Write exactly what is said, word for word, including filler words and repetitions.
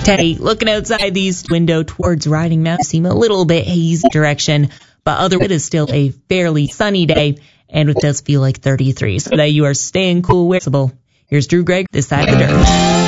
Okay, looking outside the east window towards Riding Mountain, seem a little bit hazy direction, but otherwise it is still a fairly sunny day, and it does feel like thirty-three, so that you are staying cool. Here's Drew Gregg, This Side of the Dirt.